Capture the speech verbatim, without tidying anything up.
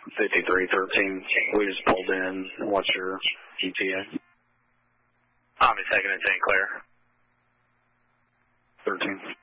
fifty-three thirteen. We just pulled in. What's your E T A? Omni taking it, Saint Clair. thirteen.